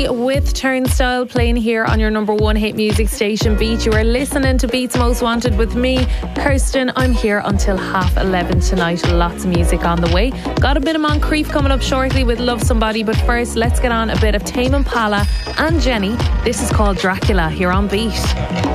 With Turnstile playing here on your number one hit music station, Beat. You are listening to Beat's Most Wanted with me, Kirsten. I'm here until 11:30 tonight. Lots of music on the way. Got a bit of Moncrief coming up shortly with Love Somebody, but first let's get on a bit of Tame Impala and Jenny. This is called Dracula here on Beat.